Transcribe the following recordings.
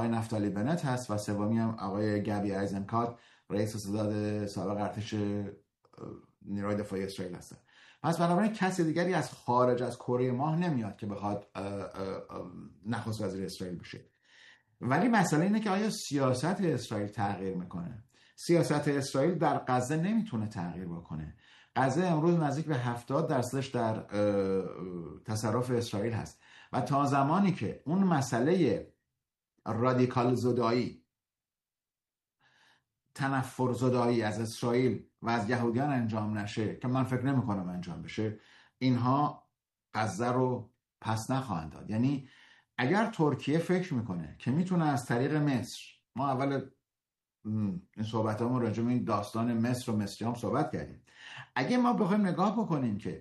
آقای نفتالی بنت هست و سومی هم آقای گابی ایزنکات رئیس ستاد سابق ارتش نیروی دفاعی اسرائیل هستن. پس بنابراین کسی دیگری از خارج از کره ماه نمیاد که بخواد نخست وزیر اسرائیل بشه. ولی مسئله اینه که آیا سیاست اسرائیل تغییر میکنه؟ سیاست اسرائیل در غزه نمیتونه تغییر بکنه. غزه امروز نزدیک به 70% در تصرف اسرائیل هست و تا زمانی که اون مسئله رادیکال زدایی، تنفر زدایی از اسرائیل و از یهودیان انجام نشه، که من فکر نمی کنم انجام بشه، اینها غزه رو پس نخواهند داد. یعنی اگر ترکیه فکر میکنه که میتونه از طریق مصر، ما اول این صحبت همون راجع به این داستان مصر و مصریان صحبت کردیم، اگه ما بخوایم نگاه بکنیم که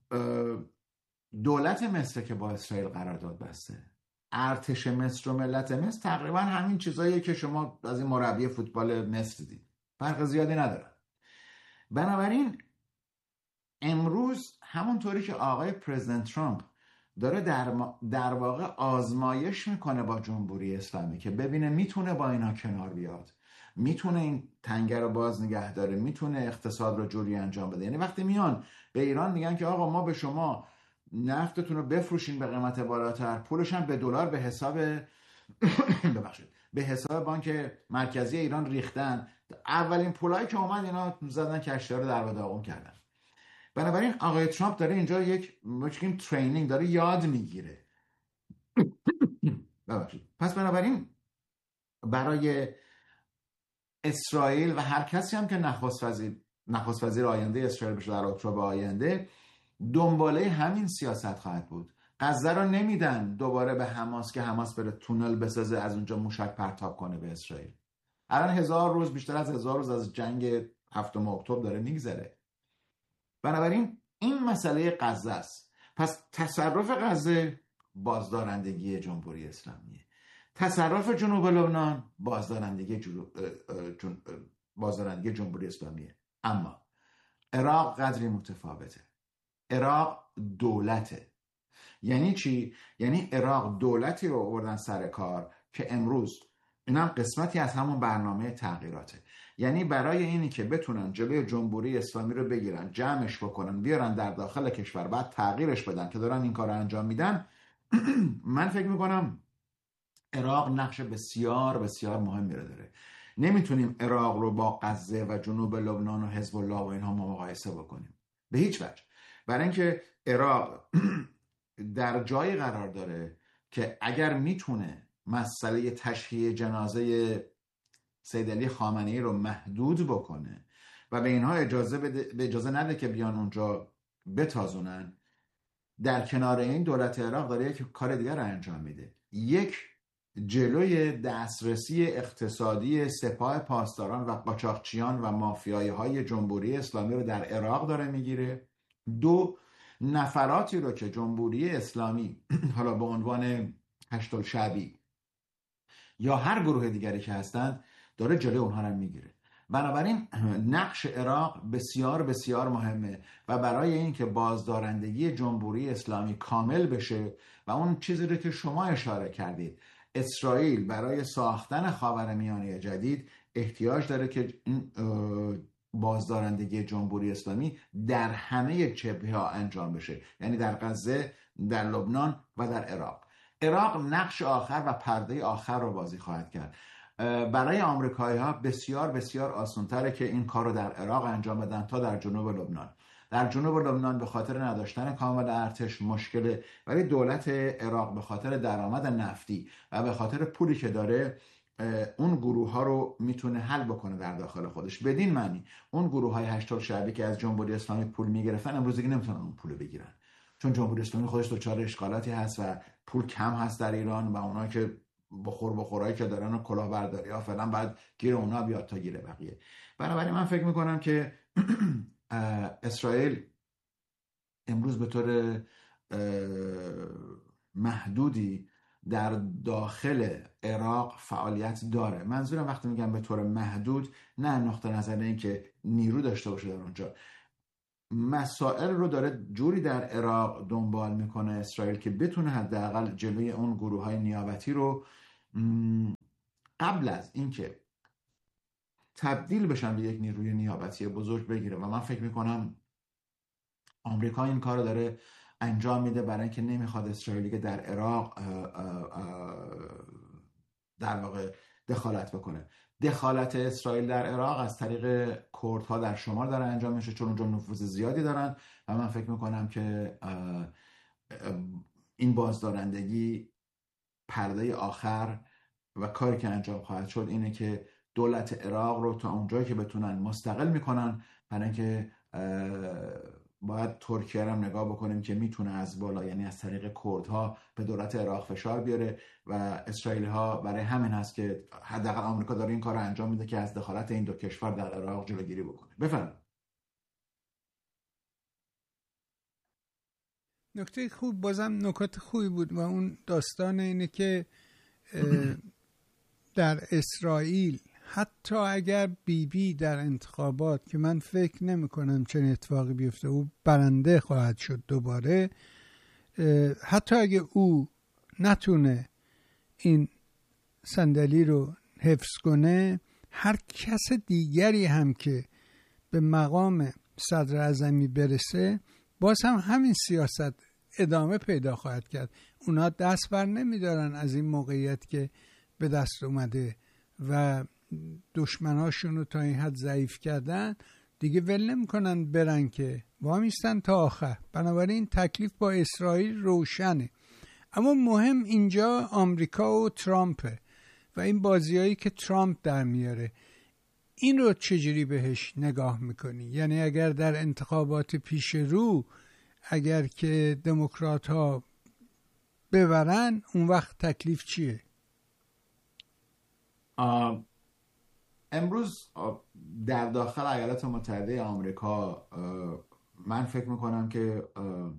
دولت مصر که با اسرائیل قرارداد بسته، ارتش مصر و ملت مصر تقریبا همین چیزاییه که شما از این مربی فوتبال مصر دید، فرق زیادی نداره. بنابراین امروز همونطوری که آقای پرزیدنت ترامپ داره در واقع آزمایش میکنه با جمهوری اسلامی که ببینه میتونه با اینا کنار بیاد، میتونه این تنگه رو باز نگه داره، میتونه اقتصاد رو جوری انجام بده. یعنی وقتی میان به ایران میگن که آقا ما به شما نفتتون رو بفروشین به قیمت بالاتر، پولش هم به دلار به حساب ببخشید به حساب بانک مرکزی ایران ریختن، اولین پولایی که اومد اینا زدن کشتی‌ها رو در و داغون کردن. بنابراین آقای ترامپ داره اینجا یک ترینینگ داره یاد میگیره. پس بنابراین برای اسرائیل و هر کسی هم که نخست وزیر آینده اسرائیل بشه در اکتبر آینده، دنباله همین سیاست خواهد بود. غزه رو نمیدن دوباره به حماس که حماس بره تونل بسازه از اونجا موشک پرتاب کنه به اسرائیل. الان 1000 روز، بیشتر از 1000 روز از جنگ 7 اکتبر داره میگذره. بنابراین این مسئله غزه است. پس تصرف غزه بازدارندگی جمهوری اسلامیه، تصرف جنوب لبنان بازدارندگی جمهوری اسلامیه. اما عراق قدری متفاوته. عراق دولته. یعنی چی؟ یعنی عراق دولتی رو آوردن سر کار که امروز اینم قسمتی از همون برنامه تغییراته. یعنی برای اینی که بتونن جلوی جمهوری اسلامی رو بگیرن، جمعش بکنن، بیارن در داخل کشور، بعد تغییرش بدن که دارن این کار رو انجام میدن، من فکر میکنم عراق نقش بسیار بسیار مهمی رو داره. نمیتونیم عراق رو با غزه و جنوب لبنان و حزب الله و اینها مقایسه بکنیم به هیچ وجه. برای اینکه عراق در جایی قرار داره که اگر میتونه مسئله تشییع جنازه سید علی خامنه‌ای رو محدود بکنه و به اینها اجازه نده که بیان اونجا بتازونن، در کنار این دولت عراق داره یک کار دیگر رو انجام میده. یک، جلوی دسترسی اقتصادی سپاه پاسداران و قاچاقچیان و مافیایی های جمهوری اسلامی رو در عراق داره میگیره. دو، نفراتی رو که جمهوری اسلامی حالا به عنوان هشت الشعبی یا هر گروه دیگری که هستند داره جلوی اونها رو میگیره. بنابراین نقش عراق بسیار بسیار مهمه و برای اینکه بازدارندگی جمهوری اسلامی کامل بشه و اون چیزی رو که شما اشاره کردید، اسرائیل برای ساختن خاورمیانه جدید احتیاج داره که این بازدارندگی جمهوری اسلامی در همه جبهه‌ها انجام بشه، یعنی در غزه، در لبنان و در عراق. عراق نقش آخر و پرده آخر رو بازی خواهد کرد. برای آمریکایی ها بسیار بسیار آسان‌تره که این کار رو در عراق انجام بدن تا در جنوب لبنان. در جنوب لبنان به خاطر نداشتن کامل ارتش مشکله، ولی دولت عراق به خاطر درآمد نفتی و به خاطر پولی که داره اون گروه ها رو میتونه حل بکنه در داخل خودش. بدین معنی اون گروه های هشت الشعبی که از جمهوری اسلامی پول میگرفتن امروز دیگه نمیتونن اون پول بگیرن، چون جمهوری اسلامی خودش دچار اشکالاتی هست و پول کم هست در ایران و اونایی که بخورایی که دارن و کلاهبرداری ها فعلا بعد گیر اونا بیاد تا گیر بقیه. بنابراین من فکر میکنم که اسرائیل امروز به طور محدودی در داخل عراق فعالیت داره. منظورم وقتی میگم به طور محدود، نه نقطه نظر این که نیرو داشته باشه در اونجا، مسائل رو داره جوری در عراق دنبال میکنه اسرائیل که بتونه حداقل جلوی اون گروه های نیابتی رو قبل از اینکه تبدیل بشن به یک نیروی نیابتی بزرگ بگیره. و من فکر میکنم آمریکا این کار رو داره انجام میده برای اینکه نمیخواد اسرائیلی که در عراق در واقع دخالت بکنه. دخالت اسرائیل در عراق از طریق کردها در شمال داره انجام میشه، چون اونجا نفوذ زیادی دارن و من فکر میکنم که این بازدارندگی پرده آخر و کاری که انجام خواهد شد اینه که دولت عراق رو تا اونجایی که بتونن مستقل میکنن، برای اینکه باید ترکیه رو نگاه بکنیم که میتونه از بالا، یعنی از طریق کردها به دولت عراق فشار بیاره و اسرائیلی ها برای همین هست که حداقل آمریکا داره این کار رو انجام میده که از دخالت این دو کشور در عراق جلوگیری بکنه. بفرمایید. نکته خوب، بازم نکات خوبی بود و اون داستان اینه که در اسرائیل حتی اگر بیبی در انتخابات، که من فکر نمی کنم چنین اتفاقی بیفته، او برنده خواهد شد دوباره، حتی اگه او نتونه این صندلی رو حفظ کنه، هر کس دیگری هم که به مقام صدر اعظمی برسه باز هم همین سیاست ادامه پیدا خواهد کرد. اونا دست بر نمیدارن از این موقعیت که به دست اومده و دشمناشون رو تا این حد ضعیف کردن، دیگه ول نمیکنن برن که وامیستن تا آخر. بنابراین تکلیف با اسرائیل روشنه. اما مهم اینجا آمریکا و ترامپه و این بازیایی که ترامپ در میاره. این رو چجوری بهش نگاه میکنی؟ یعنی اگر در انتخابات پیش رو اگر که دموکرات ها ببرن، اون وقت تکلیف چیه؟ امروز در داخل ایالات متحده آمریکا من فکر میکنم که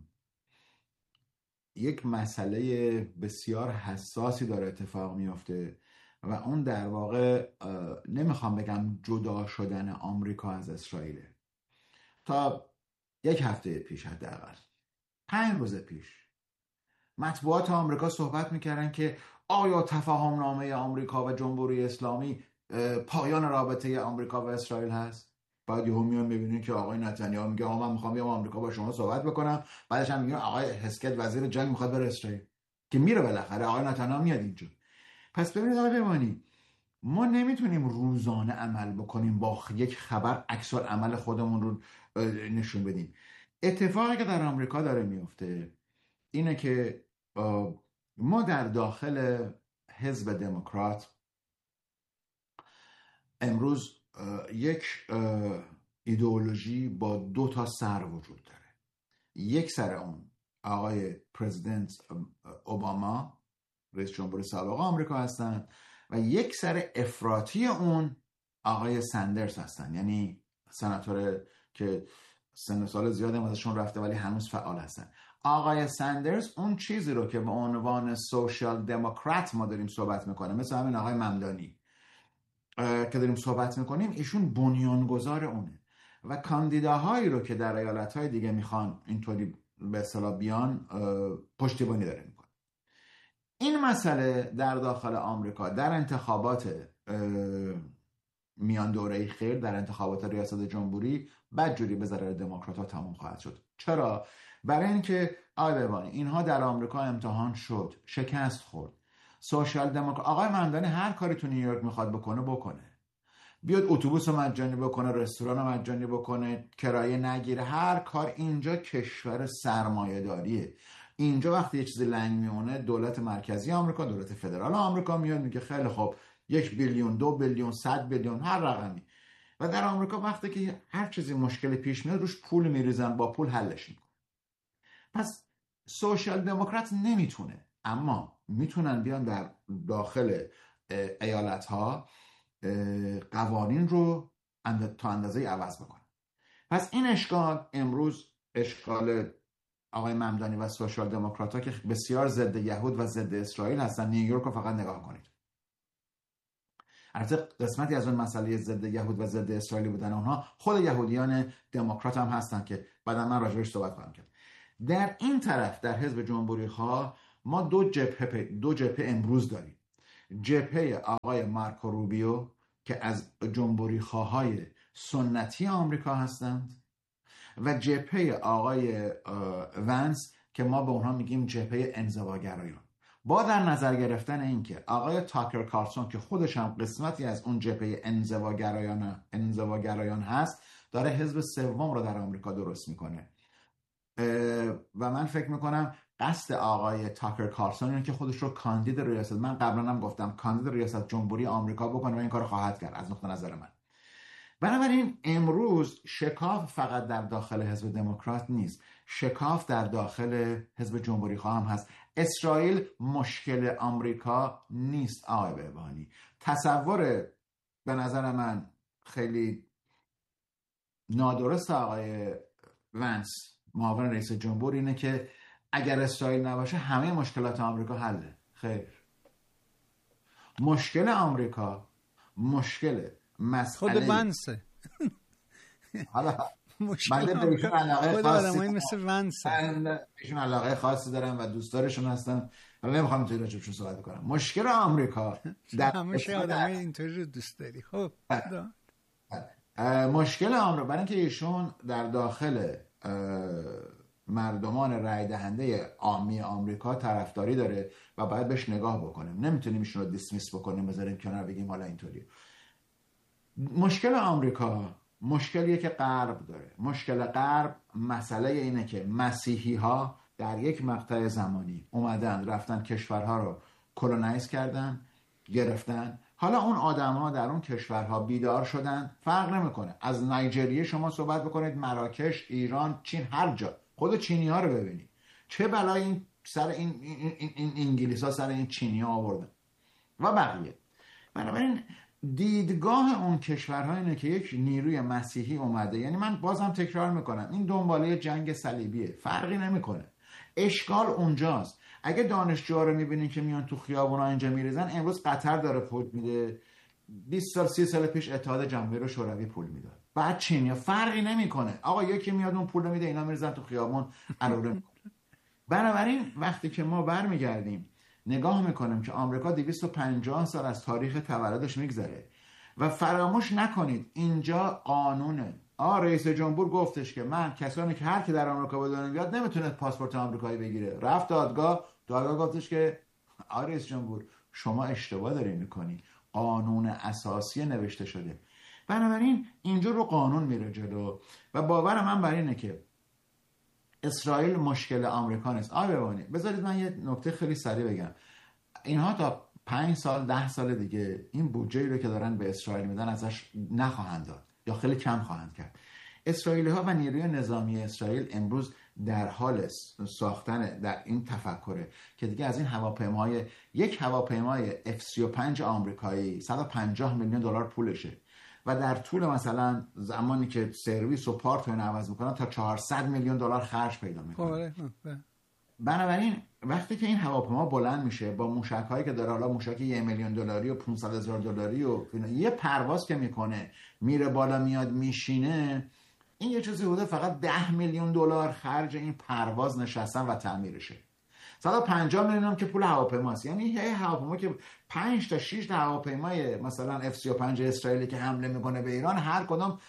یک مسئله بسیار حساسی داره اتفاق میفته و اون در واقع نمیخوام بگم جدا شدن آمریکا از اسرائیل. تا یک هفته پیش، حداقل 5 روز پیش، مطبوعات آمریکا صحبت میکردن که آیا تفاهم نامه آمریکا و جمهوری اسلامی پایان رابطه آمریکا و اسرائیل هست؟ بعد یهو میان میبینین که آقای نتانیاهو میگه من میخوام بیام آمریکا با شما صحبت بکنم، بعدش هم میگن آقای هسکت وزیر جنگ میخواد بره اسرائیل، که میره بالاخره آقای نتانیاهو میاد اینجا. پس ببینید آقای پیمانی، ما نمیتونیم روزانه عمل بکنیم با یک خبر عکس العمل خودمون رو نشون بدیم. اتفاقی که در آمریکا داره میفته اینه که ما در داخل حزب دموکرات امروز یک ایدئولوژی با 2 سر وجود داره. یک سر اون آقای پرزیدنت اوباما، رئیس جمهور سابق آمریکا هستن، و یک سر افراطی اون آقای سندرز هستن، یعنی سناتور که سن و سال زیاد هم ازشون رفته ولی هنوز فعال هستن. آقای سندرز اون چیزی رو که به عنوان سوشال دموکرات ما داریم صحبت میکنیم، مثل همین آقای ممدانی که داریم صحبت میکنیم، ایشون بنیانگذار اونه و کاندیداهایی رو که در ایالت‌های دیگه میخوان اینطوری به اصطلاح بیان پشتیبانی داره میکنه. این مسئله در داخل آمریکا در انتخابات میان دوره خیر، در انتخابات ریاست جمهوری بدجوری به ضرر دموکرات‌ها تموم خواهد شد. چرا؟ برای اینکه اینها در آمریکا امتحان شد، شکست خورد. سوشال دموکرات آقای ممدانی هر کاری تو نیویورک میخواد بکنه، بیاد اتوبوس مجانی بکنه، رستوران مجانی بکنه، کرایه نگیره، هر کار. اینجا کشور سرمایه‌داریه. اینجا وقتی یه چیزی لنگ میونه، دولت مرکزی آمریکا، دولت فدرال آمریکا میاد میگه خیلی خوب 1 بیلیون 2 بیلیون 100 بیلیون هر رقمی. و در آمریکا وقتی که هر چیزی مشکل پیش میاد روش پول میریزن، با پول حلش میکنن. پس سوشال دموکرات نمیتونه، اما میتونن بیان در داخل ایالت ها قوانین رو تا اندازه عوض بکنن. پس این اشکال امروز اشکال آقای ممدانی و سوشال دموکرات ها که بسیار ضد یهود و ضد اسرائیل هستن. نیویورک رو فقط نگاه کنید. البته قسمتی از اون مسئله ضد یهود و ضد اسرائیلی بودن اونها خود یهودیان دموکرات هم هستن که بعدا من راجعش صحبت خواهم کرد. در این طرف در حزب جمهوری ها ما دو جبهه امروز داریم. جبهه آقای مارکو روبیو که از جمهوری خواهای سنتی آمریکا هستند و جبهه آقای ونس که ما به اونها میگیم جبهه انزواگرایان. با در نظر گرفتن اینکه آقای تاکر کارلسون که خودش هم قسمتی از اون جبهه انزواگرایان هست داره حزب سوم رو در آمریکا درست میکنه و من فکر میکنم قصد آقای تاکر کارلسون اینه که خودش رو کاندید ریاست، من قبلا هم گفتم کاندید ریاست جمهوری آمریکا بکنه و این کار خواهد کرد از نقطه نظر من. بنابراین امروز شکاف فقط در داخل حزب دموکرات نیست، شکاف در داخل حزب جمهوری خواه هم هست. اسرائیل مشکل آمریکا نیست آقای بهبانی. تصور به نظر من خیلی نادرست آقای ونس معاون رئیس جمهور اینه که اگر اسرائیل نباشه همه مشکلات آمریکا حله. خیر، مشکل آمریکا مسئله خود ونسه. حالا مشکل من بهشون علاقه خاصی مثل ونسه، بهشون علاقه خاصی دارم و دوستدارشون هستم، ولی نمیخوام توی راجبشون صحبت کنم. مشکل آمریکا در همه آدمای اینطوری رو دوست داری. خب مشکل آمریکا برای اینکه ایشون در داخل مردمان رای دهنده عامی آمریکا طرفداری داره و باید بهش نگاه بکنیم، نمیتونیم ایشون رو دیسمیس بکنیم بذاریم کنار بگیم حالا اینطوریه. مشکل آمریکا مشکلیه که غرب داره. مشکل غرب مسئله اینه که مسیحی ها در یک مقطع زمانی اومدن رفتن کشورها رو کلونایز کردن، گرفتن. حالا اون آدم ها در اون کشورها بیدار شدن، فرق نمیکنه از نایجریه شما صحبت بکنید، مراکش، ایران، چین، هر جا خود چینی ها رو ببینید چه بلای این سر این انگلیس ها سر این چینی ها آوردن و بقیه. بنابراین دیدگاه اون کشورها اینه که یک نیروی مسیحی اومده، یعنی من بازم تکرار میکنم این دنباله جنگ صلیبیه، فرقی نمیکنه، اشکال اونجاست. اگه دانشجوها رو میبینین که میان تو خیابونا اینجا میریزن، امروز قطر داره پول میده، 20 سال 30 سال پیش اتحاد جماهیر شوروی پول میداد، بعد چینیا، فرقی نمیکنه. آقا یکی میاد اون پول میده، اینا میریزن تو خیابون عروره میکنه. بنابراین وقتی که ما برمیگردیم نگاه میکنیم که آمریکا 250 سال از تاریخ تولدش میگذره و فراموش نکنید اینجا قانونه. رئیس جمهور گفتش که من کسانی که هر کی در آمریکا به دنیا بیاد نمیتونه پاسپورت آمریکایی بگیره، رفت دادگاه گفتش که رئیس جمهور شما اشتباه داری میکنی، قانون اساسی نوشته شده. بنابراین اینجا رو قانون میره جلو و باور من بر اینه که اسرائیل مشکل آمریکا نیست. ببینید بذارید من یه نکته خیلی سریع بگم. اینها تا 5 سال 10 سال دیگه این بودجه‌ای رو که دارن به اسرائیل میدن ازش نخواهند داد یا خیلی کم خواهند کرد. اسرائیلی ها و نیروی نظامی اسرائیل امروز در حال ساختن در این تفکره که دیگه از این هواپیماهای یک هواپیمای F-35 آمریکایی 150 میلیون دلار پولشه و در طول مثلا زمانی که سرویس و پارت رو عوض میکنن تا 400 میلیون دلار خرج پیدا میکنه. بنابراین وقتی که این هواپیما بلند میشه با موشک‌هایی که داره، حالا موشک 1 میلیون دلاری و 500,000 دلاری و یه پرواز که میکنه میره بالا میاد میشینه، این یه چیزی بوده فقط 10 میلیون دلار خرج این پرواز نشستن و تعمیرشه. 150 میلیون هم که پول هواپیماست. یعنی یه هواپیما که 5 تا 6 تا هواپیمای مثلا F-35 اسرائیلی که حمله میکنه به ایران، هر کدام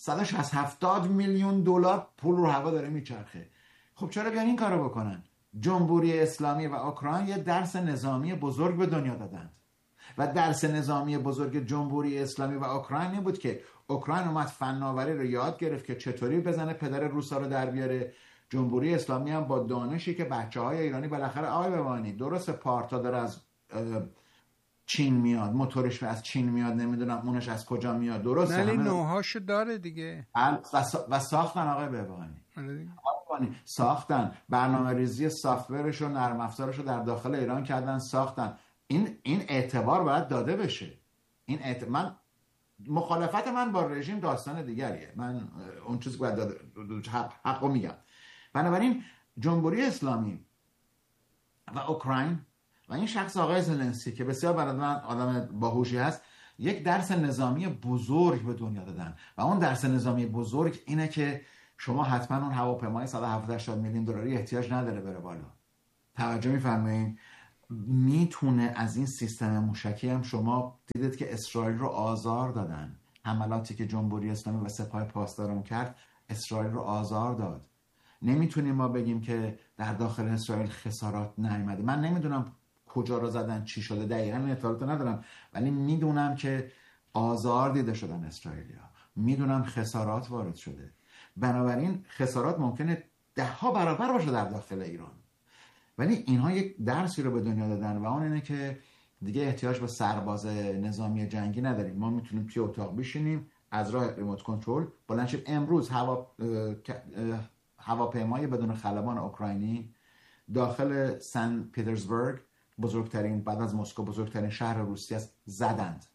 170 میلیون دلار پول رو هوا داره میچرخه. خب چرا بیان این کارو بکنن؟ جمهوری اسلامی و اوکراین یه درس نظامی بزرگ به دنیا دادند و درس نظامی بزرگ جمهوری اسلامی و اوکراین این بود که اوکراین اومد فناوری رو یاد گرفت که چطوری بزنه پدر روسا رو در بیاره. جمهوری اسلامی هم با دانشی که بچه‌های ایرانی بالاخره ببینید درست پارتا داره از چین میاد، موتورش از چین میاد، نمیدونم اونش از کجا میاد، درسته ولی نوهاشو داره دیگه و ساختن ببینید ساختن برنامه‌ریزی سافت‌ورش و نرم افزارش رو در داخل ایران کردن، ساختن. این اعتبار باید داده بشه. من مخالفت من با رژیم داستان دیگریه، من اون چیزی باید حقو میگم. بنابراین جمهوری اسلامی و اوکراین و این شخص آقای زلنسکی که بسیار برای من آدم باهوشی هست، یک درس نظامی بزرگ به دنیا دادن و اون درس نظامی بزرگ اینه که شما حتما اون هواپیمای 170 میلیون دلاری احتیاج نداره بره بالا. توجه می‌فرمایید؟ میتونه از این سیستم موشکی هم، شما دیدید که اسرائیل رو آزار دادن، حملاتی که جمهوری اسلامی و سپاه پاسداران کرد اسرائیل رو آزار داد. نمیتونیم ما بگیم که در داخل اسرائیل خسارات نیامده. من نمیدونم کجا رو زدن، چی شده، دقیقا این اطلاعات ندارم، ولی میدونم که آزار دیده شدن اسرائیلیا، میدونم خسارات وارد شده. بنابراین خسارات ممکنه 10 برابر باشه در داخل ایران، ولی اینها یک درسی رو به دنیا دادن و اون اینه که دیگه احتیاج به سرباز نظامی جنگی نداریم. ما میتونیم توی اتاق بشینیم از راه ریموت کنترل بلند شیم. امروز هواپیمای بدون خلبان اوکراینی داخل سن پیترزبورگ، بزرگترین بعد از مسکو بزرگترین شهر روسیه است، زدند.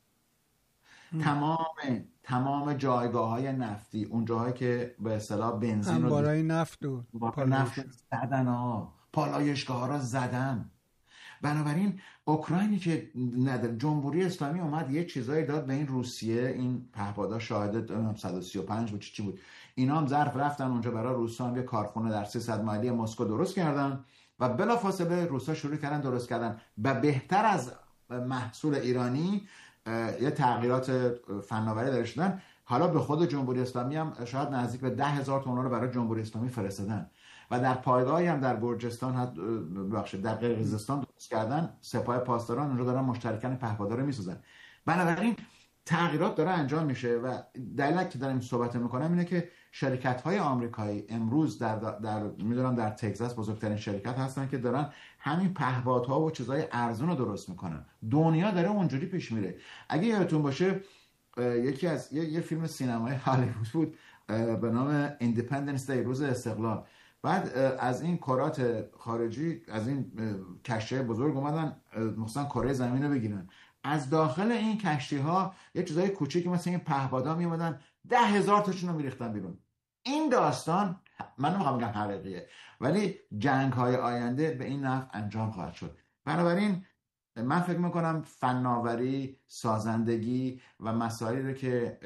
تمام جایگاه‌های نفتی، اون جاهایی که به اصطلاح بنزین و انبارای نفت و نفت زدن، پالایشگاه‌ها را زدن. بنابراین اوکراینی که نداره، جمهوری اسلامی اومد یه چیزایی داد به این روسیه، این پهپادا شاهد 135 بود چی بود، اینا هم ظرف رفتن اونجا برای روسا هم یه کارخونه در 300 مایلی مسکو درست کردن و بلافاصله روسا شروع کردن درست کردن و بهتر از محصول ایرانی یه تغییرات فناوری درش دادن. حالا به خود جمهوری اسلامی هم شاید نزدیک به 10,000 تن رو برای جمهوری اسلامی فرستادن و در پایگاهی هم در گرجستان در قرقیزستان درست کردن. سپاه پاسداران اونجا دارن مشترکاً پهپادا رو میسازن. بنابراین تغییرات داره انجام میشه و دلیلی که دارم صحبت میکنم اینه که شرکت‌های آمریکایی امروز در میدونم در تگزاس بزرگترین شرکت هستن که دارن همین پهپادها و چیزای ارزون رو درست میکنن. دنیا داره اونجوری پیش میره. اگه یادتون باشه یکی از یه فیلم سینمایی هالیوود بود به نام ایندیپندنس دی، روز استقلال. بعد از این کارات خارجی، از این کشتی بزرگ اومدن مثلا کره زمین رو بگیرن. از داخل این کشتی ها یه چیزای کوچیکی مثل این پهپادا میومدن 10,000 تاشون رو میریختن بیرون. این داستان من نمیخوام بگم حقیقیه، ولی جنگ های آینده به این نحو انجام خواهد شد. بنابراین من فکر میکنم فناوری، سازندگی و مسائلی رو که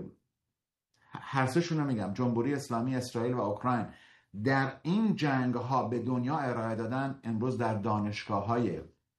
هر سه‌شون رو میگم، جمهوری اسلامی، اسرائیل و اوکراین در این جنگ ها به دنیا ارائه دادن، امروز در دانشگاه های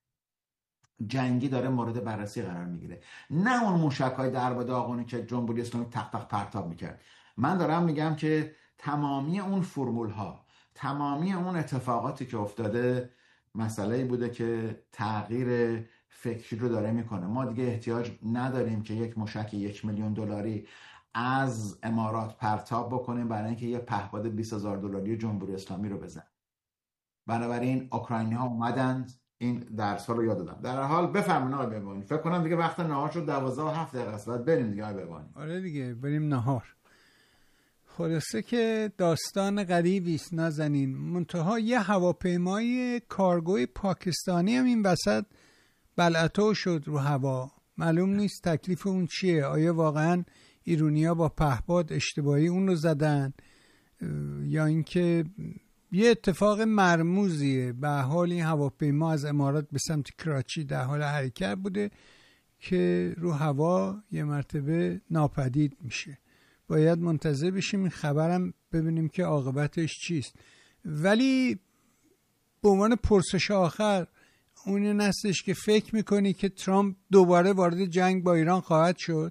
جنگی داره مورد بررسی قرار میگیره. نه اون موشک‌های درب داغونی که جمهوری اسلامی تق تق پرتاب میکرد. من دارم میگم که تمامی اون فرمول ها، تمامی اون اتفاقاتی که افتاده مسئله‌ای بوده که تغییر فکری رو داره میکنه. ما دیگه احتیاج نداریم که یک موشک 1 میلیون دلاری از امارات پرتاب بکنیم برای اینکه یه پهپاد 20,000 دلاری جمهوری اسلامی رو بزن. بنابراین اوکراینی ها اومدند این درس ها رو یاد دادم. در حال بفرمایید آقای بهبانی، فکر کنم دیگه وقت نهار شد، 12:07 است، بعد بریم دیگه آقای بهبانی. آره دیگه بریم نهار. خلاصه که داستان غریبی است نازنین. منتها یه هواپیمای کارگوی پاکستانی هم این وسط بلعتو شد رو هوا. معلوم نیست تکلیف اون چیه. آیا واقعا ایرونیا با پهپاد اشتباهی اون رو زدن یا اینکه یه اتفاق مرموزیه؟ به حال این هواپیما از امارات به سمت کراچی در حال حرکت بوده که رو هوا یه مرتبه ناپدید میشه. باید منتظر بشیم این خبرم ببینیم که عاقبتش چیست. ولی به عنوان پرسش آخر اون هستش که فکر میکنی که ترامپ دوباره وارد جنگ با ایران خواهد شد؟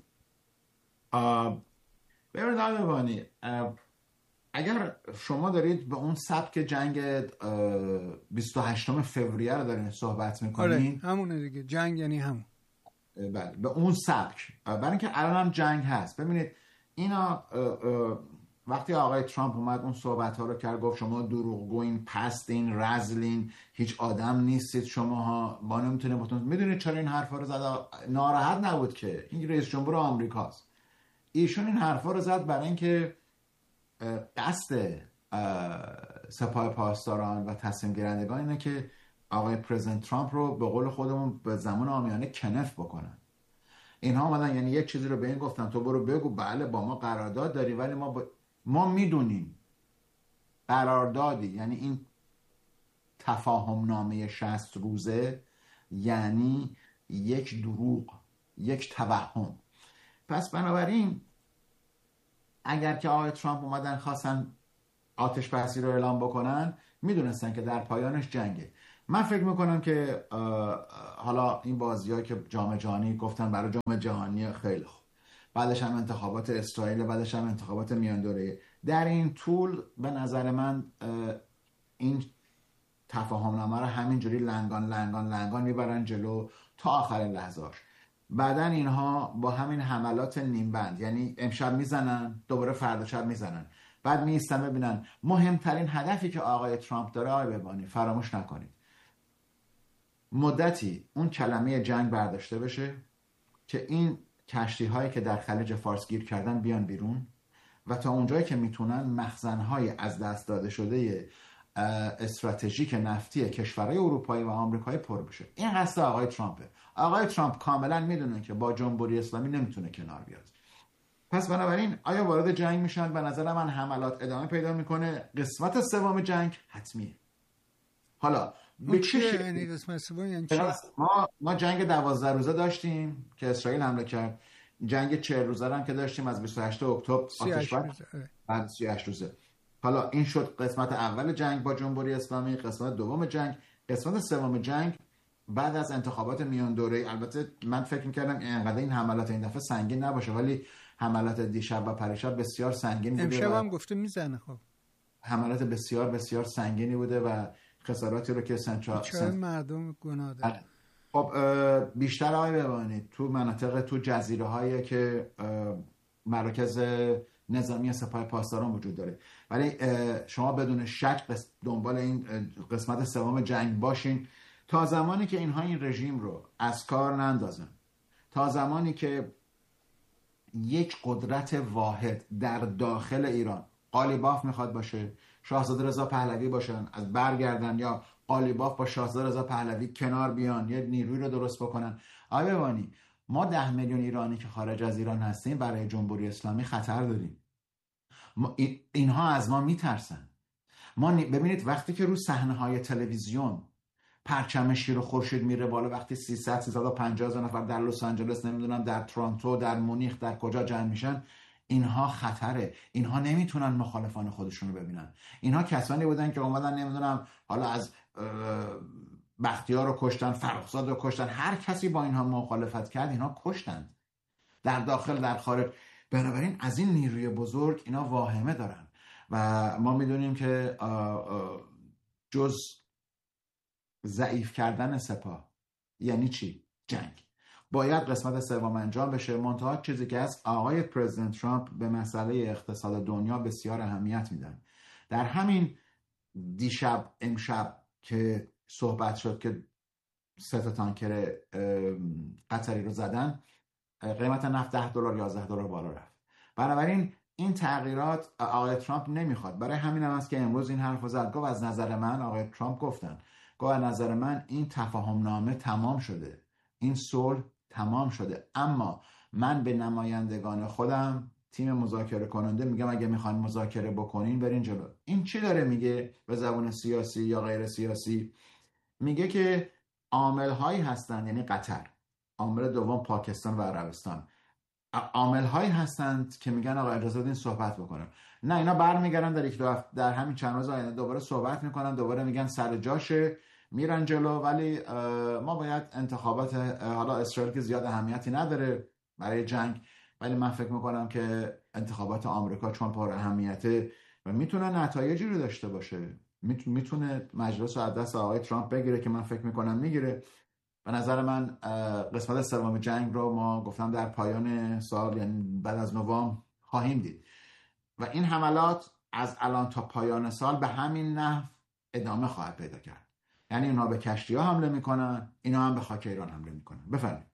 ببینید آقای بهبانی، اگر شما دارید به اون سبک جنگ 28 فوریه رو دارین صحبت میکنین، آره همونه دیگه، جنگ یعنی همون. بله به اون سبک، برای اینکه الان هم جنگ هست. ببینید اینا وقتی آقای ترامپ اومد اون صحبت ها رو کرد، گفت شما دروغگوین، پستین، رزلین، هیچ آدم نیستید شماها، ما نمیتونیم باتون. میدونید چرا این حرفا رو زد؟ ناراحت نبود که این رئیس جمهور آمریکاست. ایشون این حرفا رو زد برای اینکه قصد سپاه پاسداران و تصمیم گیرندگان اینه که آقای پرزیدنت ترامپ رو به قول خودمون به زمان عامیانه کنف بکنن. اینها اومدن یعنی یک چیزی رو به این گفتن تو برو بگو بله با ما قرارداد داری، ولی ما میدونیم قراردادی یعنی این تفاهم نامه 60 روزه یعنی یک دروغ، یک توهم. پس بنابراین اگر که آقای ترامپ اومدن خواستن آتش بسی رو اعلام بکنن، میدونستن که در پایانش جنگه. من فکر میکنم که حالا این بازی‌هایی که جام جهانی گفتن برای جام جهانی خیلی خوب، بعدش هم انتخابات اسرائیل، بعدش هم انتخابات میان دوره، در این طول به نظر من این تفاهمنامه رو همینجوری لنگان لنگان لنگان میبرن جلو تا آخرین لحظه‌اش. بعدن اینها با همین حملات نیمبند، یعنی امشب میزنن دوباره فردا شب میزنن، بعد میستن ببینن. مهمترین هدفی که آقای ترامپ داره، آقای ببانی فراموش نکنید، مدتی اون کلمه جنگ برداشته بشه که این کشتی هایی که در خلیج فارس گیر کردن بیان بیرون و تا اونجایی که میتونن مخزن‌های از دست داده شده استراتژیک نفتی کشورهای اروپایی و آمریکایی پر بشه. این قصد آقای ترامپه. آقای ترامپ کاملا میدونه که با جمهوری اسلامی نمیتونه کنار بیاد. پس بنابراین آیا وارد جنگ میشن؟ به نظر من حملات ادامه پیدا میکنه. قسمت سوم جنگ حتمیه. حالا به چه یعنی قسمت سوم یعنی چی؟ ما جنگ 12 روزه داشتیم که اسرائیل حمله کرد. جنگ 40 روزه هم که داشتیم از 28 اکتبر آتش بعد 38 روزه. حالا این شد قسمت اول جنگ با جمهوری اسلامی، قسمت دوم جنگ. قسمت سوم جنگ بعد از انتخابات میان دوره. البته من فکر می‌کردم اینقدر این حملات این دفعه سنگین نباشه، ولی حملات دیشب و پریشب بسیار سنگین بوده. امشب هم گفته میزنه. خب حملات بسیار بسیار سنگینی بوده و خساراتی رو که مردم گناه دارن. خب بیشتر آقای ببانید تو مناطق، تو جزیره هایی که مراکز نظامی سپاه پاسداران وجود داره، ولی شما بدون شک دنبال این قسمت سوم جنگ باشین تا زمانی که اینها این رژیم رو از کار نندازن، تا زمانی که یک قدرت واحد در داخل ایران، قالیباف میخواد باشه، شاهزاده رضا پهلوی باشن از برگردن، یا قالیباف با شاهزاده رضا پهلوی کنار بیان، یه نیروی رو درست بکنن. آقای ببانی ما 10 میلیون ایرانی که خارج از ایران هستیم برای جمهوری اسلامی خطر داریم. اینها از ما میترسن. ما ببینید وقتی که رو صحنه‌های تلویزیون پرچم شیر و خورشید میره بالا، وقتی 350 نفر در لس آنجلس، نمیدونم در تورنتو، در مونیخ، در کجا جمع میشن، اینها خطره. اینها نمیتونن مخالفان خودشون رو ببینن. اینها کسانی بودن که اومدن نمیدونم حالا از بختیار رو کشتن، فرخزاد رو کشتن، هر کسی با اینها مخالفت کرد اینها کشتن، در داخل در خارج. بنابراین از این نیروی بزرگ اینا واهمه دارن و ما میدونیم که جز ضعیف کردن سپاه یعنی چی؟ جنگ. باید قسمت سوم انجام بشه. منتها چیزی که از آقای پرزیدنت ترامپ به مسئله اقتصاد دنیا بسیار اهمیت میدن. در همین دیشب امشب که صحبت شد که 3 تانکر قطری رو زدن، قیمت نفت $10 $11 بالا رفت. بنابراین این تغییرات آقای ترامپ نمیخواد. برای همین هم است که امروز این حرف رو زد. گفت از نظر من، آقای ترامپ گفتن، گفت از نظر من این تفاهم نامه تمام شده، این صلح تمام شده، اما من به نمایندگان خودم، تیم مذاکره کننده میگم اگه میخوان مذاکره بکنین برین جلو. این چی داره میگه به زبان سیاسی یا غیر سیاسی؟ میگه که عامل هایی هستن، یعنی قطر، عامل دوم پاکستان و عربستان، عامل هایی هستند که میگن آقا اجازه بدین صحبت بکنم. نه، اینا برمیگردن در یک دو هفته، در همین چند روز آینده دوباره صحبت میکنن، دوباره میگن سر جاشه، میرن جلو. ولی ما باید انتخابات، حالا اسرائیل که زیاد اهمیتی نداره برای جنگ، ولی من فکر میکنم که انتخابات آمریکا چون پر اهمیته و میتونه نتایجی رو داشته باشه، میتونه مجلس رو از دست آقای ترامپ بگیره که من فکر میکنم میگیره. به نظر من قسمت سوم جنگ رو ما گفتم در پایان سال، یعنی بعد از نوامبر خواهیم دید و این حملات از الان تا پایان سال به همین نحو ادامه خواهد پیدا کرد. یعنی اونا به کشتی ها حمله میکنن، اینا هم به خاک ایران حمله میکنن. بفرمایید.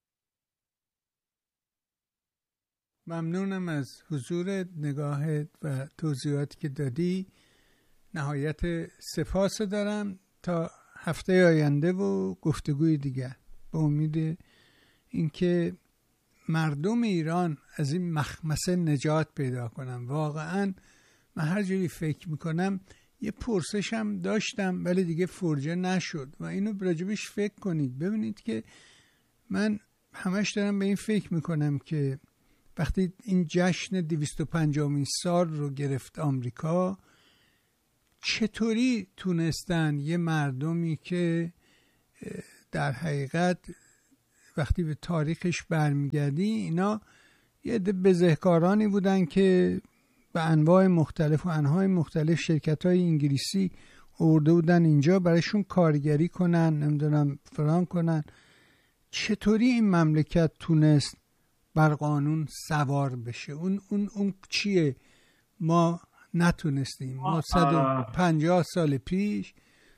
ممنونم از حضور، نگاهت و توضیحاتی که دادی. نهایت سپاس دارم تا هفته آینده و گفتگوی دیگر، به امید اینکه مردم ایران از این مخمسه نجات پیدا کنن. واقعا من هر جوری فکر میکنم، یه پرسشم داشتم ولی دیگه فرجه نشد و اینو راجبش فکر کنید. ببینید که من همش دارم به این فکر میکنم که وقتی این جشن 250مین سال رو گرفت آمریکا، چطوری تونستن یه مردمی که در حقیقت وقتی به تاریخش برمیگردی اینا یه عده بزهکارانی بودن که به انواع مختلف و انواع مختلف شرکت‌های انگلیسی آورده بودن اینجا برایشون کارگری کنن، نمیدونم فران کنن. چطوری این مملکت تونست بر قانون سوار بشه؟ اون چیه ما نتونستیم؟ ما 150 سال پیش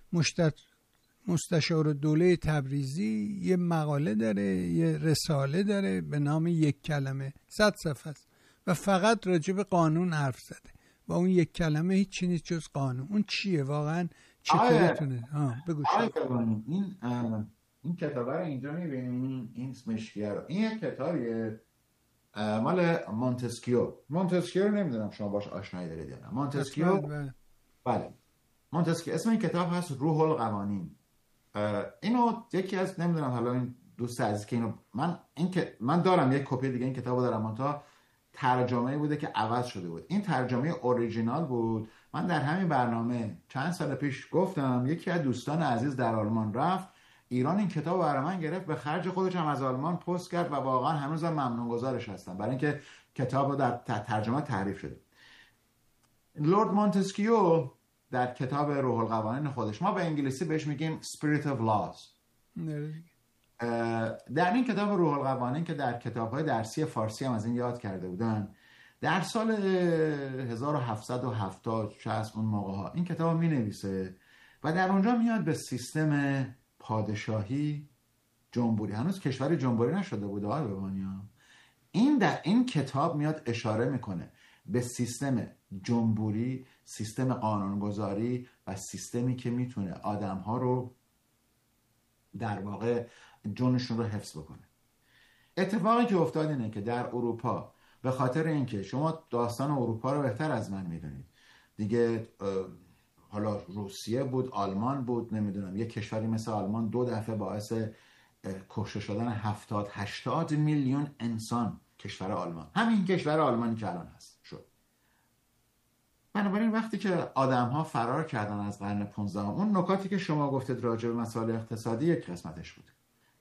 مستشار دوله تبریزی یه مقاله داره، یه رساله داره به نام یک کلمه، 100 صفحه است و فقط راجع به قانون حرف زده و اون یک کلمه هیچی نیست جز قانون. اون چیه واقعا؟ چطوری تونه؟ بگو. این کتاب رو اینجا میبینیم، این اسمش این یک کتابیه مال مونتسکیو رو نمیدونم شما باش آشنایی دارید یا نه. مونتسکیو، بله مونتسکیو اسم این کتاب هست روح القوانین. اینو یکی از نمیدونم حالا این دوست عزیز که اینو من دارم یک کپی دیگه این کتابو دارم، منتها ترجمه بوده که عوض شده بود. این ترجمه اوریجینال بود. من در همین برنامه چند سال پیش گفتم یکی از دوستان عزیز در آلمان رفت ایران، این کتاب برای من گرفت، به خرج خودش هم از آلمان پست کرد و واقعا هنوزم ممنون گذارش هستم برای اینکه کتاب رو در ترجمه تحریف شده. لورد مونتسکیو در کتاب روح القوانین خودش، ما به انگلیسی بهش میگیم Spirit of Laws، در این کتاب روح القوانین که در کتاب‌های درسی فارسی هم از این یاد کرده بودن، در سال 1770 60 اون موقع ها این کتاب می نویسه و در اونجا میاد به سیستم پادشاهی جمهوری، هنوز کشور جمهوری نشده بود آقای بهبانیان، در این کتاب میاد اشاره میکنه به سیستم جمهوری، سیستم قانونگذاری و سیستمی که میتونه آدم‌ها رو در واقع جونشون رو حفظ بکنه. اتفاقی که افتاد اینه که در اروپا، به خاطر اینکه شما داستان اروپا رو بهتر از من میدونید دیگه، حالا روسیه بود، آلمان بود، نمیدونم یک کشوری مثل آلمان 2 دفعه باعث کشته شدن 70-80 میلیون انسان، کشور آلمان، همین کشور آلمانی که الان هست شد. بنابراین وقتی که آدم ها فرار کردن از قرن 15، اون نکاتی که شما گفتید راجع به مسائل اقتصادی یک قسمتش بود.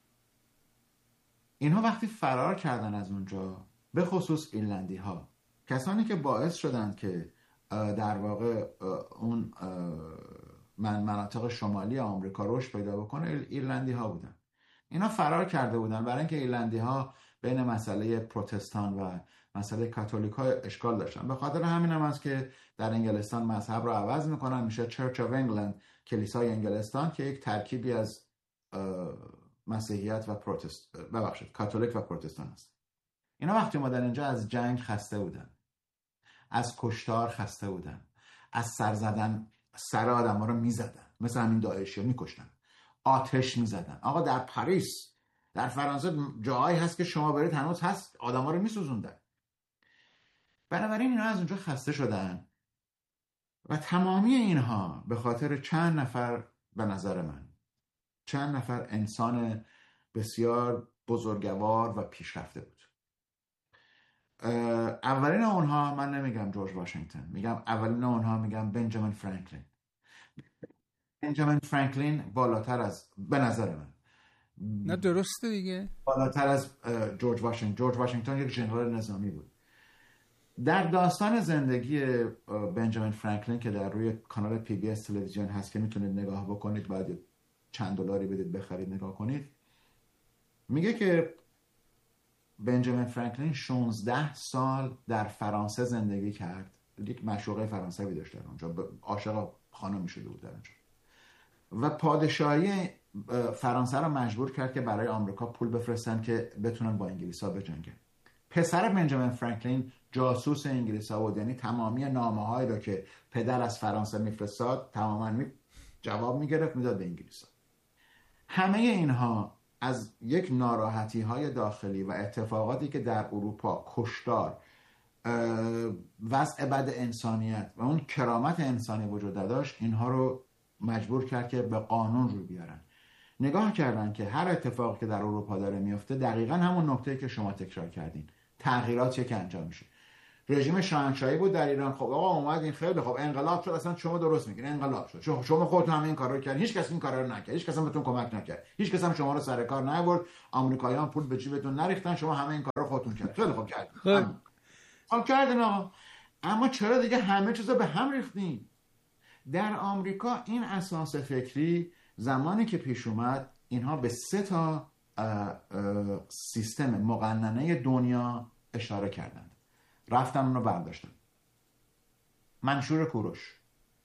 اینها وقتی فرار کردن از اونجا، به خصوص ایرلندی ها، کسانی که باعث شدند که در واقع اون مناطق شمالی آمریکا رشد پیدا بکنه، ایرلندی ها بودن. اینا فرار کرده بودن برای اینکه ایرلندی ها بین مسئله پروتستان و مسئله کاتولیک ها اشکال داشتن. به خاطر همین هم است که در انگلستان مذهب رو عوض میکنن، میشه چرچ آف انگلند، کلیسای انگلستان، که یک ترکیبی از مسیحیت و کاتولیک و پروتستان است. اینا وقتی اومدن اینجا از جنگ خسته بودن، از کشتار خسته بودن، از سر زدن، سر آدم ها رو میزدن، مثل همین داعشی ها میکشتن، آتش میزدن. آقا در پاریس، در فرانسه جاهایی هست که شما برید هنوز هست آدم ها رو میسوزوندن. بنابراین اینا از اونجا خسته شدن و تمامی اینها به خاطر چند نفر، به نظر من چند نفر انسان بسیار بزرگوار و پیشرفته بود. اولین اونها، من نمیگم جورج واشنگتن، میگم اولین اونها میگم بنجامین فرانکلین. بنجامین فرانکلین بالاتر از، به نظر من، نه درسته دیگه، بالاتر از جورج واشنگتن یک ژنرال نظامی بود. در داستان زندگی بنجامین فرانکلین که در روی کانال پی بی اس تلویزیون هست که میتونید نگاه بکنید، باید چند دلاری بدید بخرید نگاه کنید، میگه که بنجامین فرانکلین 16 سال در فرانسه زندگی کرد. یک معشوقه فرانسوی داشت در اونجا، عاشق خانمی شده بود در اونجا و پادشاهی فرانسه رو مجبور کرد که برای آمریکا پول بفرستن که بتونن با انگلیس‌ها بجنگن. پسر بنجامین فرانکلین جاسوس انگلیس‌ها بود، یعنی تمامی نامه‌هایی رو که پدر از فرانسه میفرستاد تماما جواب میگرفت میداد به انگلیس‌ها. همه اینها از یک ناراحتی‌های داخلی و اتفاقاتی که در اروپا، کشتار، وضع بد انسانیت و اون کرامت انسانی وجود داشت، اینها رو مجبور کرد که به قانون رو بیارن. نگاه کردن که هر اتفاقی که در اروپا داره میفته دقیقاً همون نکته‌ای که شما تکرار کردین، تغییراتی که انجام میشه. رژیم شاهنشاهی بود در ایران. خب آقا اومدین خیلی خب انقلاب شد، اصلا شما درست میگین انقلاب شد، شما خودتون هم این کارو کردین، هیچ کس این کارا رو نکرد، هیچ کس هم بهتون کمک نکرد، هیچ کس هم شما رو سر کار نیاورد، آمریکایی‌ها پول به جیبتون نریختن، شما همه این کارا خودتون کردین. خیلی خوب کردین. خب خب کردین آقا، اما چرا دیگه همه چیزو به هم ریختین؟ در آمریکا این اساس فکری زمانی که پیش اومد، اینها به 3 تا سیستم مقننه دنیا اشاره کردند. رفتن اون رو برداشتن. منشور کوروش،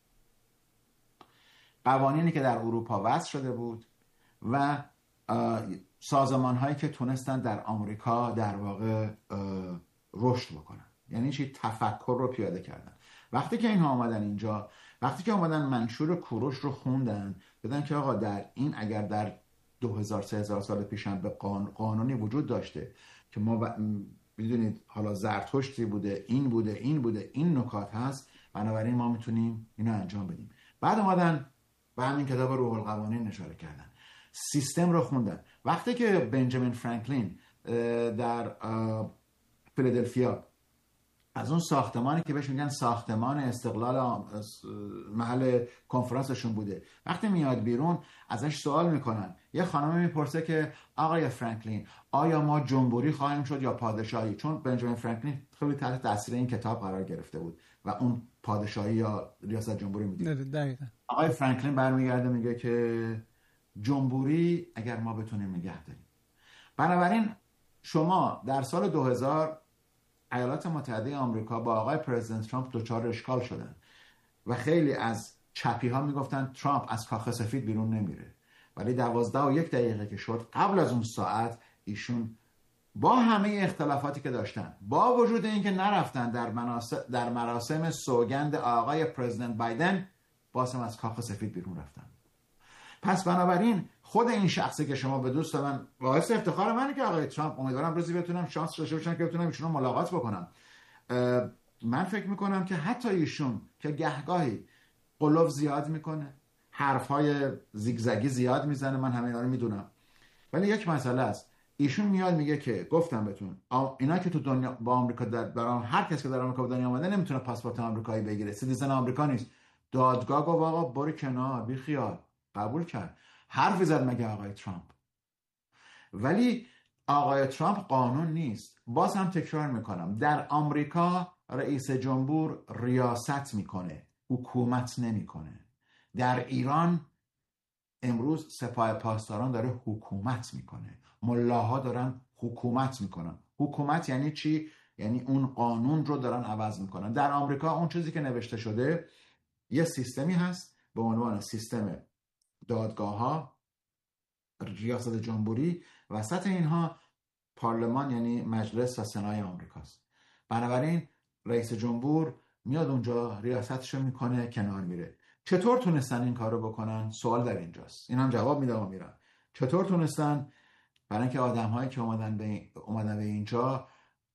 قوانینی که در اروپا وضع شده بود و سازمان هایی که تونستن در آمریکا در واقع رشد بکنن. یعنی چی؟ تفکر رو پیاده کردن. وقتی که اینها آمدن اینجا، وقتی که آمدن منشور کوروش رو خوندن، دیدن که آقا در این اگر در 2000-3000 سال پیش هم به قانونی وجود داشته که ما میدونید حالا زرتشتی بوده، این بوده، این بوده، این نکات هست، بنابراین ما میتونیم اینو انجام بدیم. بعد اومدن به همین کتاب روح القوانین اشاره کردن، سیستم رو خوندن. وقتی که بنجامین فرانکلین در فیلادلفیا از اون ساختمانی که بهش میگن ساختمان استقلال محل کنفرانسشون بوده، وقتی میاد بیرون ازش سوال میکنن، یه خانم میپرسه که آقای فرانکلین آیا ما جمهوری خواهیم شد یا پادشاهی؟ چون بنجامین فرانکلین خیلی تحت تاثیر این کتاب قرار گرفته بود و اون پادشاهی یا ریاست جمهوری میدید. دقیقاً آقای فرانکلین برمیگرده میگه که جمهوری اگر ما بتونیم نگه داریم. بنابراین شما در سال 2000 ایالات متحده آمریکا با آقای پرزیدنت ترامپ دچار اشکال شدن و خیلی از چپی ها میگفتن ترامپ از کاخ سفید بیرون نمیره، ولی 12:01 که شد، قبل از اون ساعت ایشون با همه اختلافاتی که داشتن، با وجود اینکه نرفتن در مراسم سوگند آقای پرزیدنت بایدن، بازم از کاخ سفید بیرون رفتن. پس بنابراین خود این شخصی که شما به دوست من، باعث افتخار منه که آقای ترامپ، امیدوارم روزی بتونم شانس داشته باشم که بتونم ایشون رو ملاقات بکنم. من فکر میکنم که حتی ایشون که گهگاهی قلوف زیاد میکنه، حرفهای زیگزگی زیاد میزنه، من همه اینا رو میدونم، ولی یک مسئله است، ایشون میاد میگه که گفتم بهتون اینا که تو دنیا با آمریکا در هر کس که در آمریکا به دنیا اومده نمیتونه پاسپورت آمریکایی بگیره، سیتیزن آمریکا نیست. دادگاه گفت آقا برو کنار، بی خیال، قبول کرد. حرفی زد مگه آقای ترامپ؟ ولی آقای ترامپ قانون نیست. باز هم تکرار میکنم، در آمریکا رئیس جمهور ریاست میکنه، حکومت نمیکنه. در ایران امروز سپاه پاسداران داره حکومت میکنه، ملاها دارن حکومت میکنن. حکومت یعنی چی؟ یعنی اون قانون رو دارن عوض میکنن. در آمریکا اون چیزی که نوشته شده، یه سیستمی هست به عنوان سیستم دادگاه ها، ریاست جمهوری، وسط اینها پارلمان یعنی مجلس و سنای آمریکاست. بنابراین رئیس جمهور میاد اونجا ریاستشو میکنه، کنار میره. چطور تونستن این کارو بکنن؟ سوال در اینجاست. این هم جواب میده و میرن. چطور تونستن؟ برای اینکه آدم‌هایی که اومدن به اینجا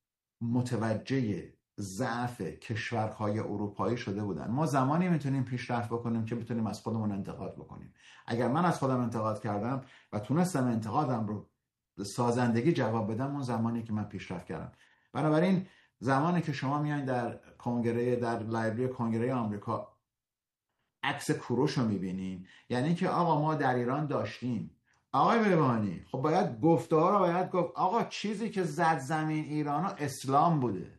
متوجه ضعف کشورهای اروپایی شده بودن. ما زمانی میتونیم پیشرفت بکنیم که بتونیم از خودمون انتقاد بکنیم. اگر من از خودم انتقاد کردم و تونستم انتقادم رو سازندگی جواب بدم، اون زمانی که من پیشرفت کردم. بنابراین زمانی که شما میایین در کنگره، در لایبرری کنگره آمریکا عکس کوروش رو میبینین، یعنی که آقا ما در ایران داشتیم. آقای بهبهانی، خب باید گفتار رو باید گفت آقا چیزی که زد زمین ایران اسلام بوده،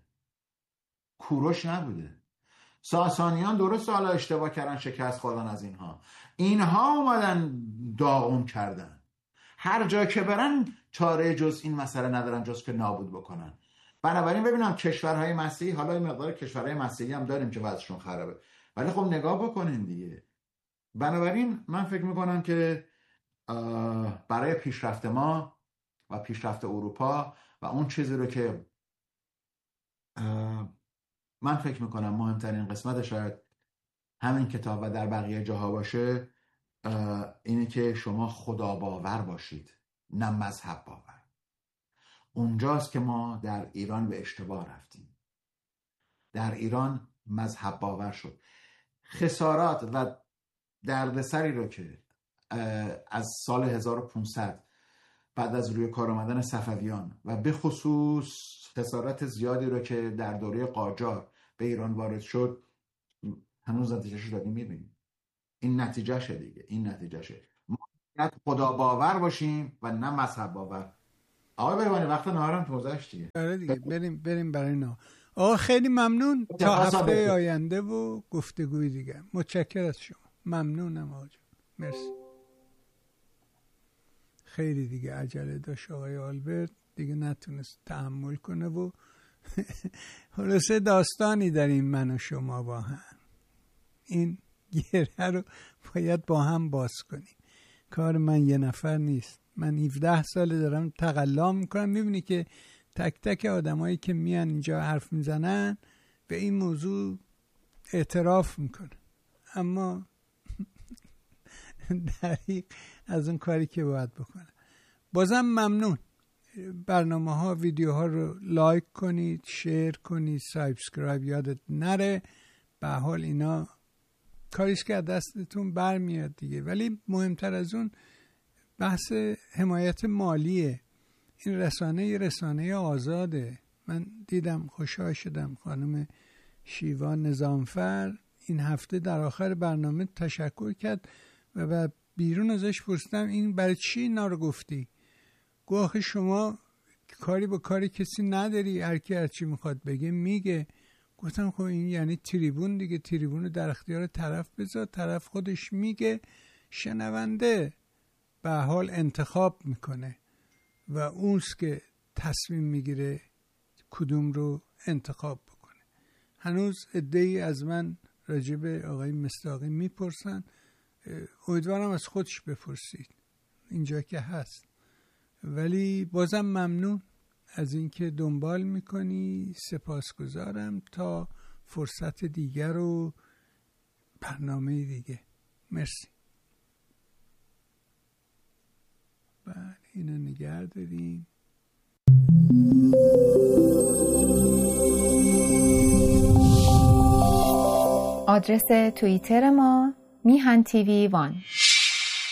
کوروش نبوده. ساسانیان درست حالا اشتباه کردن، شکست خوردن از اینها اومدن داغون کردن. هر جا که برن چاره جز این مسئله ندارن جز که نابود بکنن. بنابراین ببینم کشورهای مسیحی، حالا این مقدار کشورهای مسیحی هم داریم که وضعشون خرابه، ولی خب نگاه بکنین دیگه. بنابراین من فکر میکنم که برای پیشرفت ما و پیشرفت اروپا و اون چیزی رو که من فکر میکنم مهمترین قسمت شاید همین کتاب و در بقیه جاها باشه، اینه که شما خدا باور باشید، نه مذهب باور. اونجاست که ما در ایران به اشتباه رفتیم. در ایران مذهب باور شد. خسارات و دردسری رو که از سال 1500 بعد از روی کار آمدن صفویان و به خصوص خسارت زیادی رو که در دوره قاجار به ایران وارد شد هنوز نتیجهش رو داریم میبینیم. این نتیجهشه دیگه، این نتیجهشه. ما باید خدا باور باشیم و نه مذهب باور. آقای بهبانی وقت نهارم گذشت دیگه. آره دیگه، بریم برای نه. آقا خیلی ممنون تا هفته آینده و گفتگوی دیگه. متشکرم از شما. ممنونم آقا. مرسی. خیلی دیگه عجله داشت آقای آلبرت، دیگه نتونست تحمل کنه و خلاصه داستانی داریم من و شما با هم. این گره رو باید با هم باز کنیم. کار من یه نفر نیست. من 17 ساله دارم تقلا میکنم. میبینی که تک تک آدمایی که میان اینجا حرف میزنن به این موضوع اعتراف میکنن، اما دریغ از اون کاری که باید بکنن. بازم ممنون. برنامه ها، ویدیوها رو لایک کنید، شیر کنید، سابسکرایب یادت نره. به حال اینا کاریش که از دستتون برمیاد دیگه. ولی مهمتر از اون بحث حمایت مالیه. این رسانه آزاده. من دیدم، خوشحال شدم خانم شیوا نظامفر این هفته در آخر برنامه تشکر کرد و بیرون ازش پرسیدم این برای چی اینا رو گفتی؟ گفت آخه شما کاری با کاری کسی نداری، هر کی هر چی میخواد بگه میگه. گفتم خب این یعنی تریبون دیگه، تریبون در اختیار طرف بذار، طرف خودش میگه، شنونده به حال انتخاب میکنه و اونست که تصمیم میگیره کدوم رو انتخاب بکنه. هنوز عده‌ای از من راجب آقای مصداقی میپرسن. امیدوارم از خودش بپرسید اینجا که هست. ولی بازم ممنون از اینکه دنبال میکنی. سپاسگزارم. تا فرصت دیگر و برنامه دیگه. مرسی. بله اینو نگه داریم. آدرس توییتر ما میهن تیوی 1.